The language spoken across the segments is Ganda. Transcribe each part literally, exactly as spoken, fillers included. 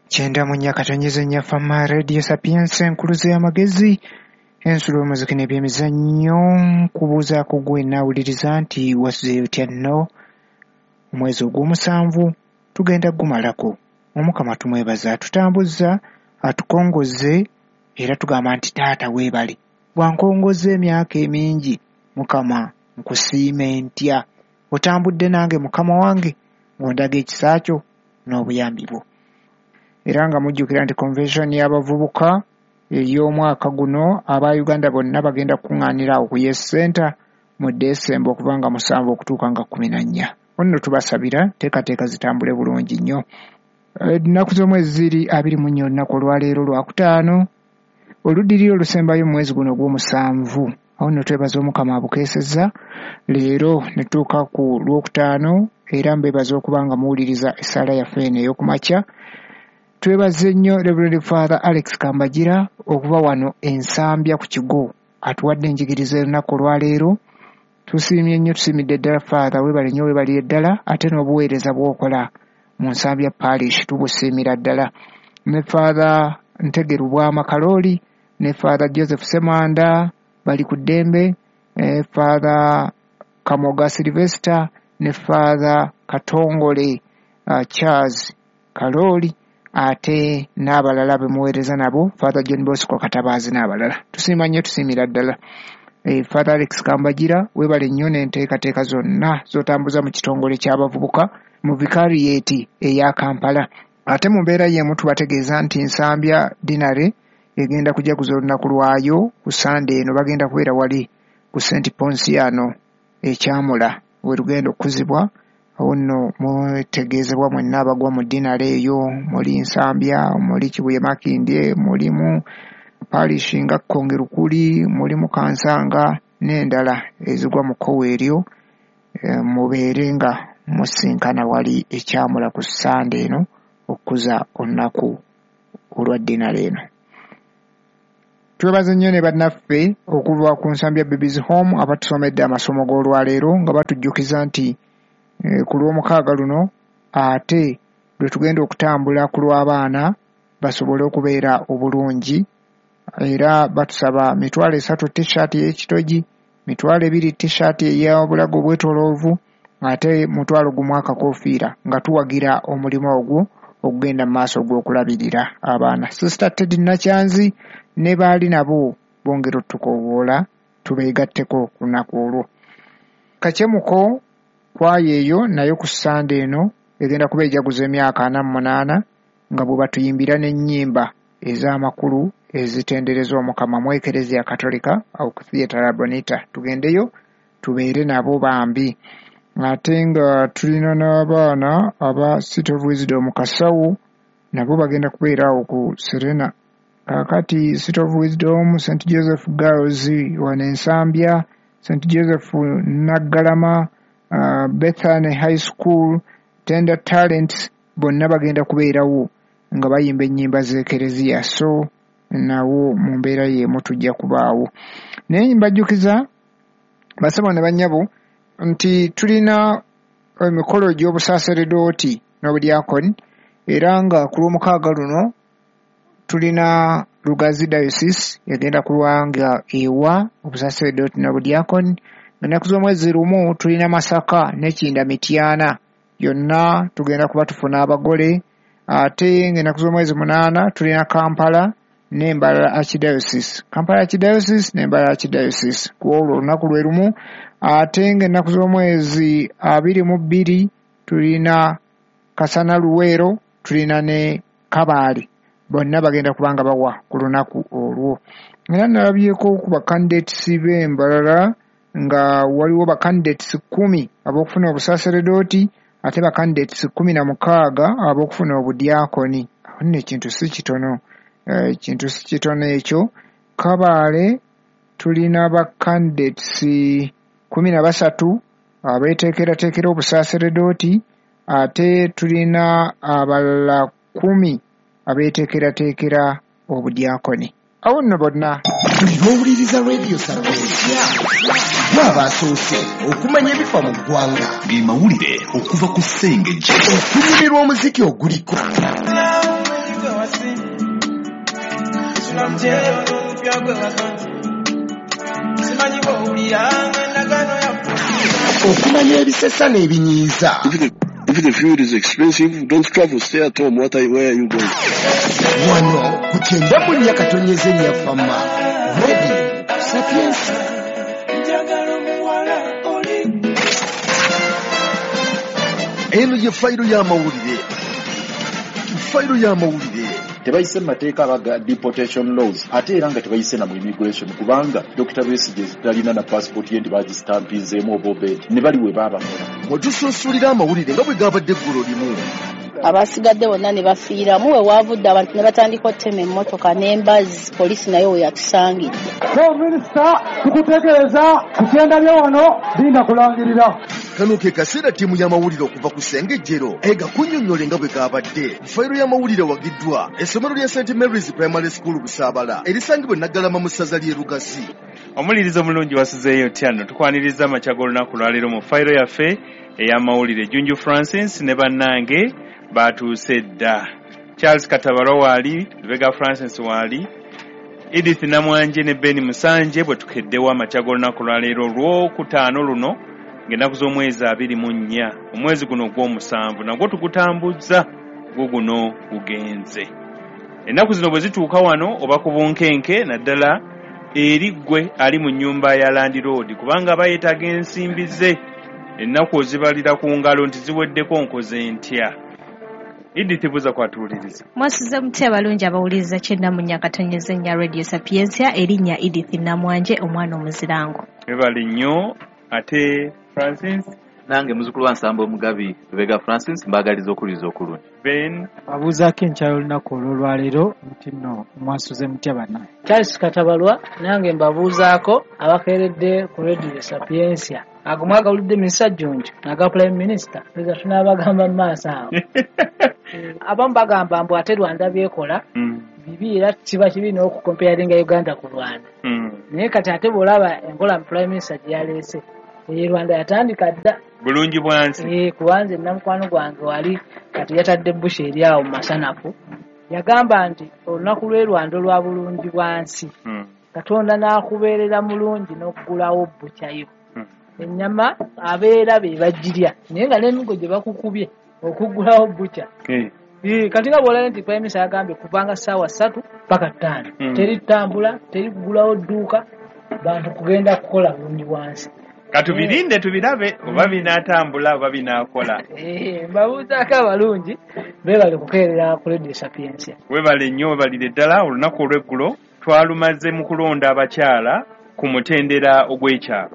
Kyenda mu nyakatonyeze nnyafama Radio Sapiens enkuluze y'amagezi ensulo omuziki n'ebyemizannyo kubuuzaako gwe naawuliriza nti wazze otya nno omwezi ogw'omusanvu tugenda gumalako. Omukama tumwebaza atutambuzza atukongoze era tugamba nti taata weebale bwankongoze emyaka emingi Mukama nkusiime ntya otambudde nange Mukama wange ng'ondaga ekisa kyo n'obuyambi bwo. Era nga mujjukira nti convention y'abavubuka ey'omwaka guno aba Uganda bonna bagenda kuŋŋaanira awo ku Yes Center mu December okuva nga musanvu okutuuka nga kkumi na nnya. Onno tubasabira teekateeka zitambule bulungi nnyo. Ennaku z'omwezi ziri abiri mu nnya olunaku olwaleero lwakutaano oluddirira olusembayo mu mwezi guno ogw'omusanvu. Awo nno twebaza Omukama abukeesezza leero ne tutuuka ku lwokutaano era mbeebaza okuba nga muwuliriza essaala yaffe eno ey'okumakya. Twebaze nnyo Reverend Father Alex Kambagira okuva wano Ensambya ku Kigo atuwadde enjigiriza olunaku olwaleero. Tusiimye nnyo tusiimidde ddala Father weebale nnyo weebalire ddala ate n'obuweereza bw'okola mu Nsambya Parish tubusiimira ddala. Ne Father Ntegeru Bwamakalooli ne Father Joseph Semanda bali ku ddembe, eh, Father Kamoga Sylvester ne Father Katongole uh, Charles Kalooli ate n'abalala bemuweereza nabo Father John Bosco Katabaazi n'abalala. Tusiima nnyo tusiimira ddala. E, Father Alex Kambagira weebale nnyo n'enteekateeka zonna z'otambuza mu kitongole ky'abavubuka mu Vicariate eya Kampala. Ate mu mbeera y'emu tubategeeza nti Nsambya Dinare egenda kujaguza olunaku lwayo ku Sunday eno bagenda kubeera wali ku Saint Ponsiano ekyamula we lugenda okuzibwa. Awo nno mwetegeezebwa mwenna abagwa mu Dinare eyo muli Nsambya muli Kibuye Makindye mulimu Parish nga Kongerukuli mulimu Kansanga n'endala ezigwa mu kkowe eryo. E, mubeere nga musinkana wali ekyamula ku Sunday eno okuza olunaku olwa Dinare eno. Twebaze nnyo ne bannaffe okuva ku Nsambya Babies Home abatusomedde amasomo g'olwaleero nga batujjukiza nti e, ku lw'omukaaga luno ate lwe tugenda okutambula ku lw'abaana basobole okubeera obulungi. Era batusaba mitwalo esatu t-shirt y'ekitogi, mitwalo ebiri t-shirt ey'obulago obwetoloovu ate mutwalo gumu akakoofiira nga tuwagira omulimu ogwo okugenda mu maaso ogw'okulabirira abaana. Sister Teddy Nakyanzi ne baali nabo bongera otukoowoola tubeegatteko ku lunaku olwo. Kacemuko kwaya eyo nayo ku Sunday eno egenda kuba ejaguza emyaka ana mu munaana nga bwe batuyimbira n'ennyimba ez'amakulu ezitendereza Omukama mu Ekereziya Katolika awo ku Theatre La Bonita. Tugendeyo tubeere nabo bambi. Ate nga tulina n'abaana aba City of Wisdom Kasawu nabo bagenda kubeera awo ku Serena. Kakati City of Wisdom, Saint Joseph Girls wane Nsambya, Saint Joseph Naggalama, uh, Bethany High School, Tender Talents bonna bagenda kubeerawo nga bayimba ennyimba z'Ekereziya. So nawo mu mbeera y'emu tujja kubaawo. Naye mbajjukiza basaba ne bannyabo nti tulina emikolo gy'obusaaseredooti n'obudyakoni era nga ku lw'omukaaga luno tulina Lugazi Diocese egenda kulwanga ewa obusaaseredooti n'obudyakoni. Ennaku z'omwezi lumu tulina Masaka n'Ekinda Mityana yonna tugenda kuba tufuna abagole. Ate ng'ennaku z'omwezi munaana tulina Kampala n'Embalala Archdiocese, Kampala Archdiocese n'Embalala Archdiocese ku olwo olunaku lwe lumu. Ate ng'ennaku z'omwezi abiri mu bbiri tulina Kasana Luweero tulina ne Kabaale bonna bagenda kubanga bawa ku lunaku olwo. Era nalabyeko ku bakandidates b'Embalala nga waliwo bakandidates kumi ab'okufuna obusaaseredooti ate bakandidates kumi na mukaaga ab'okufuna obudyakoni. Awo nno ekintu si kitono. Ekintu uh, si kitono ekyo. Kabaale tulina bakandidates kumi na basatu abeeteekerateekera obusaaseredooti ate tulina abalala kumi abeeteekerateekera obudyakoni. Awo nno bonna tulowuliriza Radio Sapiens bw'abasoose okumanya ebifa mu ggwanga ng'emawulire okuva ku Ssengejje okunyumirwa omuziki oguliko Okumanya ebisesa n'ebinyiiza. If the food is expensive, don't travel, stay at home. What are, where are you going? Wano kukyenda mu nnya katonyeze nnya fama. Radio Sapiens. Eno ye fayiro y'amawulire. Fayiro y'amawulire. Tebayise mateeka abaga deportation laws ate era nga tebayise na mu immigration kubanga Doctor Besigye talina na passport ye ndi bagistampizeemu obobed ne bali we baabakola. Mwetusunsulira amawulire nga bwe gaabadde eggulu limu. Abasigadde bonna ne bafiira muwe waavudde abantu ne batandika ottema emmotoka n'embazzi poliisi nayo we yatusangidde. So minisita tukutegereza kugenda bye wano binda kulangirira. Kano ke kaseera ttiimu y'amawulire okuva ku Ssengejjero ega kunnyonnyola nga bwe gaabadde. Fayiro y'amawulire wagiddwa essomero lya Saint Mary's Primary School Busaabala erisangibwa e Naggalama mu ssaza ly'e Lugasi. Omuliriza omulungi wasuzeeyo tyano tukwaniriza amakya g'olunaku lwaleero mu fayiro yaffe ey'amawulire. Junju Francis ne bannange baatuuse dda. Charles Katabalwa waali, Vega Francis waali, Edith Namwanje ne Ben Musanje bwe tukeddewo amakya g'olunaku lwaleero olwokutaano luno ng'ennaku z'omwezi abiri mu nnya omwezi guno ogw'omusanvu nagwo tugutambuza gwo guno gugenze. Ennaku zino bwe zituuka wano oba ku bunkenke naddala eri ggwe ali mu nnyumba ya Land Road kubanga bayeetaga ensimbi ze ennaku ozibalira ku ngalo nti ziweddeko nkoze ntya. Edith buza kwatuuliriza. Mwasuze mutya abalungi abawuliriza kyenda mu nnya katonyeze nnya Radio Sapiensia erinnya Edith Namwanje omwana omuzirango. Ebali nnyo ate Francis nange muzukulu wa Nsamba Omugabi Vega Francis mbagaliza okuliza okulungi. Ben abuzaako enkyalo olunaku olwaleero nti nno mwasuze mutya banna. Charles Katabalwa nange mbabuuzaako abakeeredde ku Radio Sapiensia ago mwagawulidde Minisita Junju aga Prime Minister ega tunaabagamba mu maaso awo. Abamu bagamba mbu ate Rwanda byekola bibi era kiba kibi n'okukomparinga Uganda ku Rwanda. Naye kati ate bw'olaba enkola mu Prime Minister gye yaleese e Rwanda yatandika dda bulungi bwansi. Eh kubanze namukwano gwange wali kati yatadde Bush eri awo mu masanafu yagamba nti olunaku lw'e Rwanda olwa bulungi bwansi Katonda n'akubeerera mulungi n'okugulawo bukyayo. Ennyama abeera be bajirya naye nga n'emigo gye bakukubye okugulawo bukya. Eh kati nga bw'olaba nti Prime Minister yagambye kuvanga ssaawa ssatu paka ttaano teri ttambula teri kugulawo dduuka bantu kugenda kukola bulungi bwansi. Katubirinde tubirabe oba binaatambula oba binaakola. Eh mbabuuzaako abalungi beebale kukeerera ku Radio Sapiensia. Weebale nnyo weebalire ddala olunaku olw'eggulo twalumaze mu kulonda abakyala ku mutendera ogw'ekyalo.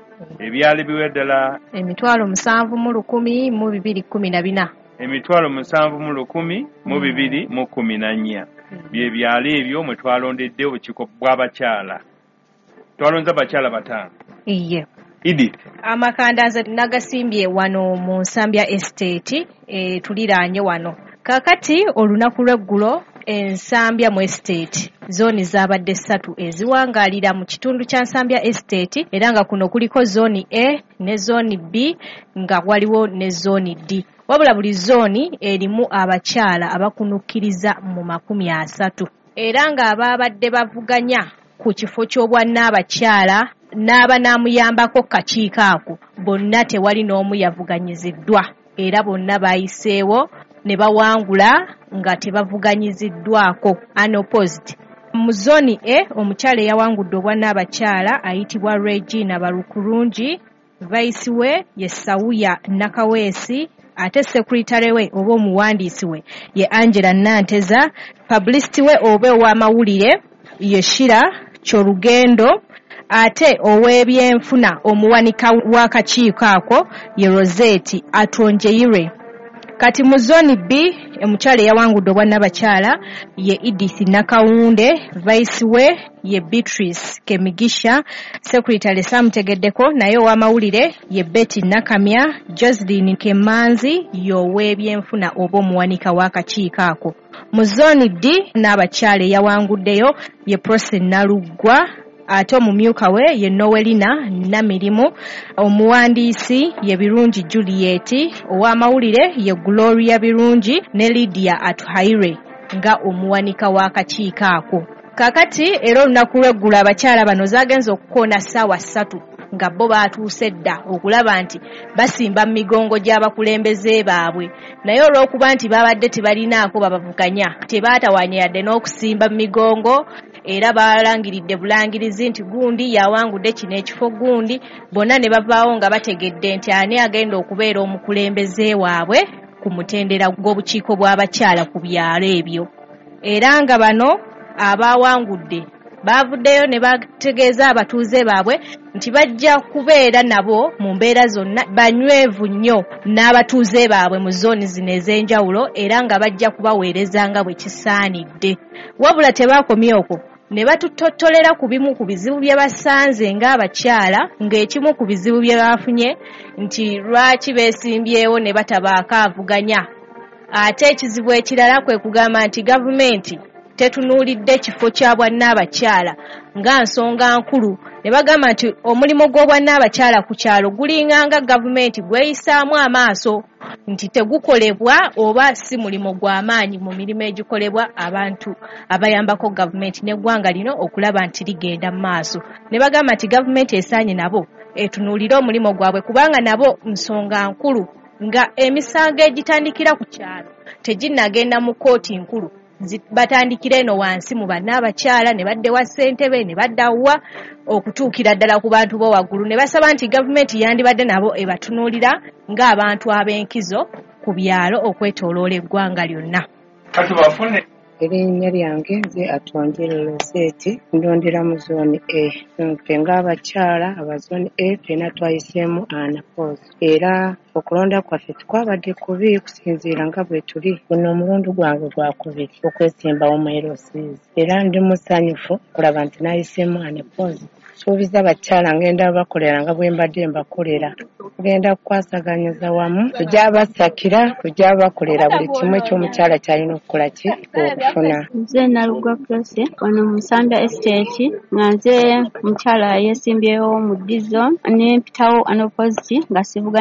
Ebyali biwe ddala emitwalo musanvu mu lukumi mu bibiri kkumi na bina. Emitwalo musanvu mu lukumi mu bibiri mu kkumi na nnya. Bye byali ebyo mwe twalondedde obukiiko bw'abakyala. Twalonze abakyala bataano. Iye. Edith. Amakandaza nagasimbye wano mu Nsambya Estate e, tuliraanye wano. Kakati olunaku lw'eggulo Ensambya mu Estate zooni zaabadde ssatu eziwangalira mu kitundu kya Nsambya Estate era nga kuno kuliko zooni A ne zooni B nga waliwo ne zooni D. Wabula buli zooni erimu abakyala abakunukkiriza mu makumi asatu era nga abaabadde bavuganya ku kifo ky'obwannaabakyala n'abanaamuyambako kakiiko ako bonna tewali n'omu yavuganyiziddwa era bonna baayiseewo ne bawangula nga tebavuganyiziddwako unopposed. Mu zooni E omukyala eyawangudde obwannaabakyala ayitibwa Regina Balukurungi, vice we ye Sawuya Nakaweesi ate secretary we oba omuwandiisi we ye Angela Nanteza, publicity we oba ow'amawulire ye Shira Kyolugendo ate ow'ebyenfuna omuwanika w'akakiiko ako ye Rosette Atonjeire. Kati mu zooni B omukyala eyawangudde obwannabakyala ye Edith Nakawunde, vice we ye Beatrice Kemigisha, secretary Samutegeddeko naye ow'amawulire ye Betty Nakamya, Joseline Kemanzi y'ow'ebyenfuna oba omuwanika w'akakiiko ako. Mu zooni D n'abakyala eyawanguddeyo ye Prose Naluggwa ate omumyuka we ye Noelina Namirimu, omuwandiisi ye Birungi Juliet, ow'amawulire ye Gloria Birungi ne Lydia Atuhaire. nga omuwanika w'akakiiko ako. Kakati era olunaku lw'eggulo abakyala bano zaagenze okukoona ssaawa ssatu nga bo baatuuse dda okulaba nti basimba mu migongo gy'abakulembeze baabwe, naye olw'okuba nti babadde tebalinaako babavuganya tebaatawaanya yadde n'okusimba mu migongo, era balangiridde bulangirizi nti gundi yawangudde kino ekifo gundi, bonna ne bavaawo nga bategedde nti ani agenda okubeera omukulembeze waabwe ku mutendera gw'obukiiko bw'abakyala ku byalo ebyo. Era nga bano abawangudde bavuddeyo ne bategeeza abatuuze baabwe nti bajja kubeera nabo mu mbeera zonna banywevu nnyo n'abatuuze baabwe mu zooni zino ez'enjawulo, era nga bajja kubaweereza nga bwe kisaanidde. Wabula tebaakomye okwo, ne batutottolera ku bimu ku bizibu bye basanze ng'abakyala, ng'ekimu ku bizibu bye bafunye nti lwaki beesimbyewo ne batabaako avuganya. Ate ekizibu ekirala kwe kugamba nti gavumenti tetunuulidde kifo kya bwannaabakyala nga nsonga nkulu, ne bagamba nti omulimu gw'obwannaabakyala ku kyalo gulinganga gavumenti gweyisaamu amaaso, nti tegukolebwa oba si mulimu gw'amaanyi mu mirimu egikolebwa abantu abayambako gavumenti n'eggwanga lino okulaba nti ligenda mu maaso. Ne bagamba nti gavumenti esaanye nabo etunuulire omulimu gwabwe, kubanga nabo nsonga nkulu nga emisango egitandikira ku kyalo teginnagenda mu kkooti nkulu, batandikira eno wansi mu bannaabakyala ne baddewa ssentebe ne baddawa okutuukira ddala ku bantu bo waggulu. Ne basaba nti gavumenti yandibadde nabo ebatunuulira ng'abantu ab'enkizo ku byalo okwetooloola eggwanga lyonna. Kati bafune erinnya lyange nze Atwongere Roseeti, ndondera mu zooni A. Ffe ng'abakyala aba zooni A ffenna twayiseemu anapoozi, era okulonda kwaffe twabadde kubi kusinziira nga bwe tuli. Guno omulundi gwange gwa kubiri okwesimbawo mu L C S, era ndi musanyufu kulaba nti nayiseemu anapoozi. Suubiza abakyala ngenda bakolera nga bwe mbadde mbakolera, tugenda kukwasaganyiza wamu, tujja basakira, tujja bakolera buli kimu ekyomukyala kyalina okukola ki okufuna. Nze Nalugwa Place wano mu Nsambya Estate, nga nze mukyala yeesimbyewo mu Dizo ne mpitawo anopoziti nga sivuga